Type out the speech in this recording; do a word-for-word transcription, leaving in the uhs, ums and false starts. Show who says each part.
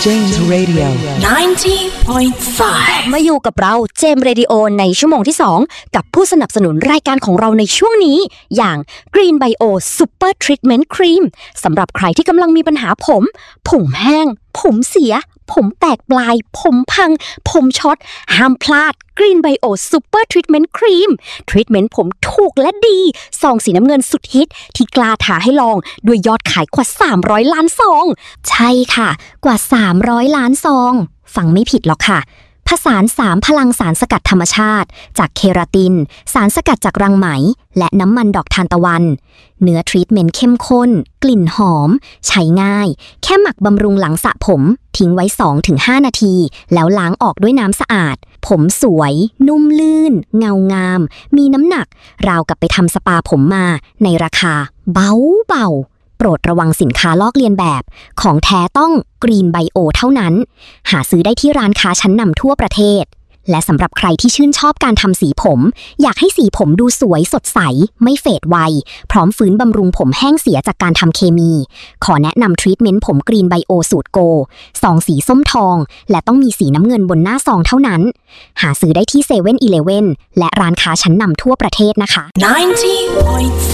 Speaker 1: James Radio
Speaker 2: ninety point five
Speaker 3: มาอยู่กับเราเจมส์เรดิโอในชั่วโมงที่สองกับผู้สนับสนุนรายการของเราในช่วงนี้อย่าง Green Bio Super Treatment Cream สำหรับใครที่กำลังมีปัญหาผมผมแห้งผมเสียผมแตกปลายผมพังผมช็อตห้ามพลาด Green Bio Super Treatment Cream ทรีทเมนต์ผมถูกและดีซองสีน้ำเงินสุดฮิตที่กล้าท้าให้ลองด้วยยอดขายกว่าสามร้อยล้านซองใช่ค่ะกว่าสามร้อยล้านซองฟังไม่ผิดหรอกค่ะผสานสามพลังสารสกัดธรรมชาติจากเคราตินสารสกัดจากรังไหมและน้ำมันดอกทานตะวันเนื้อทรีทเมนต์เข้มข้นกลิ่นหอมใช้ง่ายแค่หมักบำรุงหลังสระผมทิ้งไว้ สองถึงห้า นาทีแล้วล้างออกด้วยน้ำสะอาดผมสวยนุ่มลื่นเงางามมีน้ำหนักราวกับไปทำสปาผมมาในราคาเบาเบาโปรดระวังสินค้าลอกเลียนแบบของแท้ต้อง Green Bio เท่านั้นหาซื้อได้ที่ร้านค้าชั้นนำทั่วประเทศและสำหรับใครที่ชื่นชอบการทำสีผมอยากให้สีผมดูสวยสดใสไม่เฟดไวพร้อมฟื้นบำรุงผมแห้งเสียจากการทำเคมีขอแนะนำทรีทเมนต์ผม Green Bio สูตรโกซองสีส้มทองและต้องมีสีน้ำเงินบนหน้าซองเท่านั้นหาซื้อได้ที่เซเว่นอีเลฟเว่นและร้านค้าชั้นนำทั่วประเทศนะคะ
Speaker 2: ninety point five